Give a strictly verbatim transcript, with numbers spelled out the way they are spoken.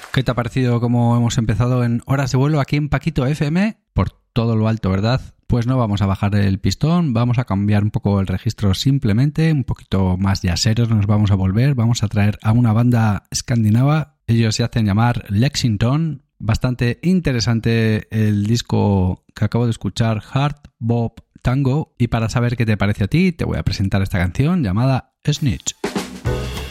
¿Qué te ha parecido cómo hemos empezado en Horas de Vuelo aquí en Paquito F M? Por todo lo alto, ¿verdad? Pues no vamos a bajar el pistón, vamos a cambiar un poco el registro simplemente, un poquito más yaceros nos vamos a volver, vamos a traer a una banda escandinava, ellos se hacen llamar Lexington, bastante interesante el disco que acabo de escuchar, Heart Bop Tango, y para saber qué te parece a ti te voy a presentar esta canción llamada Snitch.